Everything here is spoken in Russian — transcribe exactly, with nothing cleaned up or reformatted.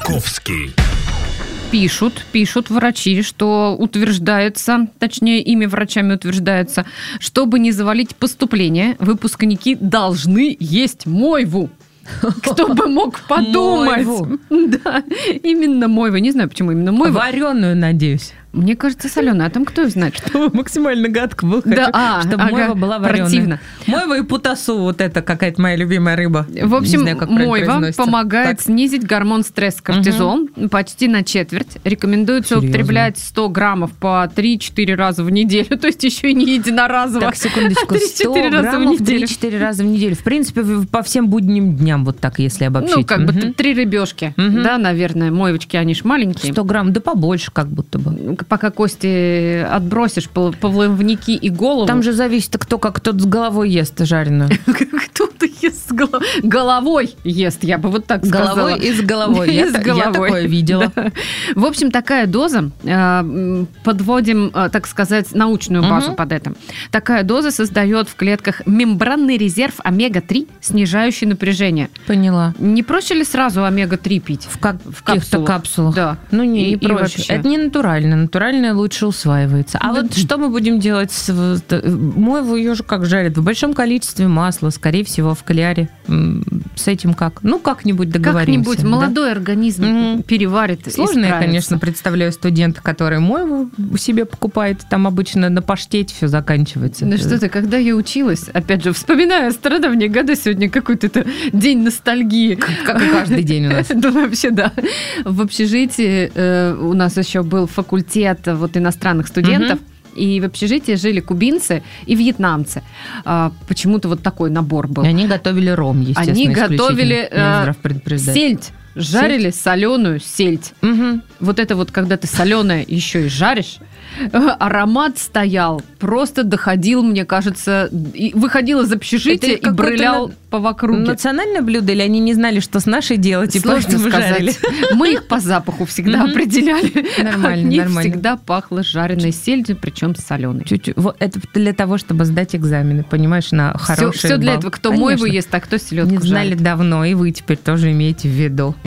Маяковский. Пишут, пишут врачи, что утверждается, точнее, ими врачами утверждается, чтобы не завалить поступление, выпускники должны есть мойву. Кто бы мог подумать. Мойву. Да, именно мойву. Не знаю, почему именно мойву. Вареную, надеюсь. Мне кажется, соленая. А там кто знает, что? Максимально гадко было. Да, Хочу, а, чтобы ага, мойва была вареная. противно. Мойва и путасу, вот это какая-то моя любимая рыба. В общем, Не знаю, как правильно мойва произносится. помогает Так. снизить гормон стресс кортизол почти на четверть. Рекомендуется Серьезно? употреблять сто граммов по три-четыре раза в неделю. То есть еще и не единоразово. Так, секундочку. сто три-четыре раза в граммов неделю. три-четыре раза в неделю. В принципе, в- по всем будним дням, вот так, если обобщить. Ну, как бы Мгм. три рыбешки. Мгм. Да, наверное, мойвочки, они ж маленькие. сто грамм, да побольше как будто бы. Пока кости отбросишь, пол- плавники и голову. Там же зависит, кто как тот с головой ест жареную. кто-то ест с голо- головой ест, я бы вот так С сказала. головой и с головой. Я И с та- я головой. такое видела. Да. В общем, такая доза, э, м, подводим, э, так сказать, научную базу Мгм. под это. Такая доза создает в клетках мембранный резерв омега три, снижающий напряжение. Поняла. Не проще ли сразу омега три пить? В, как, В в каких-то капсулах. капсулах. Да. Ну, не, И- не и проще. вообще. Это не натурально. Натуральное лучше усваивается. А Да. вот что мы будем делать с... вот, э, мойву ее же как жарят? В большом количестве масла, скорее всего, в кляре. М, С этим как? Ну, как-нибудь договоримся. Как-нибудь да? молодой организм Мгм. переварит и Сложно, я, справится. конечно, представляю студента, который мойву себе покупает. Там обычно на паштете все заканчивается. Ну что ты, когда я училась, опять же, вспоминая стародавние годы, сегодня какой-то это день ностальгии. Как и каждый день у нас. Да, вообще, да. В общежитии э, у нас еще был факультет вот иностранных студентов, и в общежитии жили кубинцы и вьетнамцы. А, почему-то вот такой набор был. И они готовили ром, естественно, Они исключительно. готовили э, Минздрав предупреждает. сельдь. Жарили соленую сельдь. Мгм. Вот это вот, когда ты соленое еще и жаришь, э, аромат стоял, просто доходил, мне кажется, и выходил из общежития Это и брылял какое-то по округе. Национальное блюдо, или они не знали, что с нашей делать, и Сложно поэтому жарили? сказать. Мы их по запаху всегда Мгм. определяли. Нормально, От них нормально. всегда пахло жареной сельдью, причем соленой. Чуть-чуть. Вот это для того, чтобы сдать экзамены, понимаешь, на Все, хороший для балл. этого, кто Конечно. мойву ест, а кто селедку Не знали жарит. давно, и вы теперь тоже имеете в виду.